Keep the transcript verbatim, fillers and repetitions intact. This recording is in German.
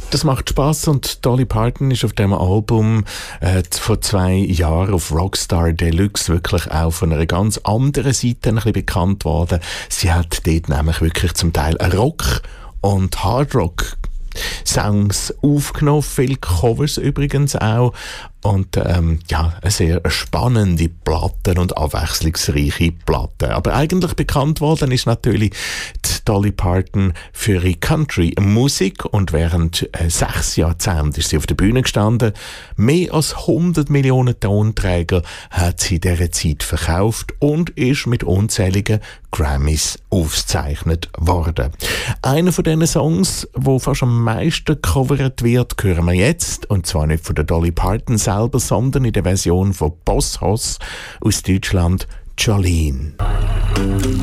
Das macht Spass und Dolly Parton ist auf dem Album äh, vor zwei Jahren auf Rockstar Deluxe wirklich auch von einer ganz anderen Seite ein bisschen bekannt worden. Sie hat dort nämlich wirklich zum Teil Rock und Hardrock Songs aufgenommen, viele Covers übrigens auch. Und ähm, ja, eine sehr spannende Platte und abwechslungsreiche Platte. Aber eigentlich bekannt worden ist natürlich die Dolly Parton für ihre Country-Musik. Und während äh, sechs Jahrzehnten ist sie auf der Bühne gestanden. Mehr als hundert Millionen Tonträger hat sie in dieser Zeit verkauft und ist mit unzähligen Grammys ausgezeichnet worden. Einer von diesen Songs, der fast am meisten gecovert wird, hören wir jetzt. Und zwar nicht von der Dolly Parton selber, sondern in der Version von Boss Hoss aus Deutschland, Jolene.